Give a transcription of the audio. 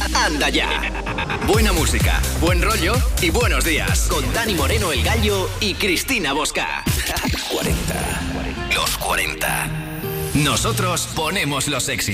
Anda ya. Buena música, buen rollo y buenos días. Con Dani Moreno, El Gallo y Cristina Bosca. 40. Los 40. Nosotros ponemos los éxitos.